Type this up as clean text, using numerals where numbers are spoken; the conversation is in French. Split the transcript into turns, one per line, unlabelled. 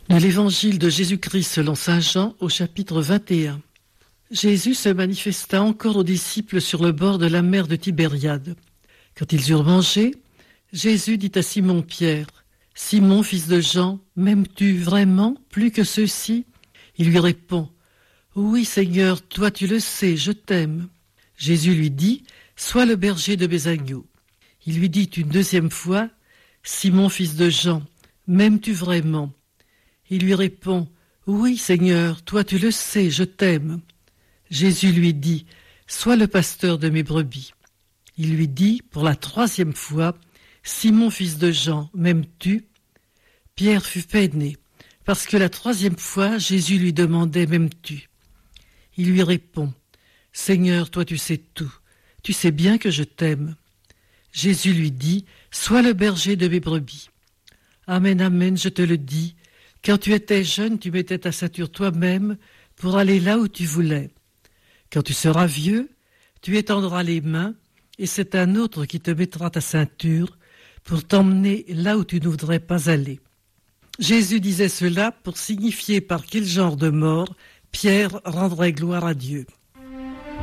De l'évangile de Jésus-Christ selon saint Jean au chapitre 21. Jésus se manifesta encore aux disciples sur le bord de la mer de Tibériade. Quand ils eurent mangé, Jésus dit à Simon-Pierre, « Simon, fils de Jean, m'aimes-tu vraiment plus que ceux-ci » Il lui répond, « Oui, Seigneur, toi tu le sais, je t'aime. » Jésus lui dit, « Sois le berger de mes agneaux. » Il lui dit une deuxième fois, « Simon, fils de Jean, m'aimes-tu vraiment ?» Il lui répond, « Oui, Seigneur, toi tu le sais, je t'aime. » Jésus lui dit, « Sois le pasteur de mes brebis. » Il lui dit, pour la troisième fois, « Simon, fils de Jean, m'aimes-tu » Pierre fut peiné, parce que la troisième fois, Jésus lui demandait, « M'aimes-tu » Il lui répond, « Seigneur, toi tu sais tout, tu sais bien que je t'aime. » Jésus lui dit, « Sois le berger de mes brebis. » Amen, amen, je te le dis, quand tu étais jeune, tu mettais ta ceinture toi-même pour aller là où tu voulais. Quand tu seras vieux, tu étendras les mains et c'est un autre qui te mettra ta ceinture pour t'emmener là où tu ne voudrais pas aller. Jésus disait cela pour signifier par quel genre de mort Pierre rendrait gloire à Dieu.